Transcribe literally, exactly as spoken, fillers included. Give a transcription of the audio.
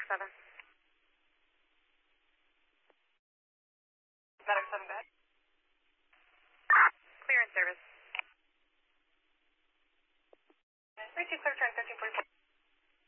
seven. Medic seven, go ahead. Clear in service. three two, clear turn, thirteen forty-four.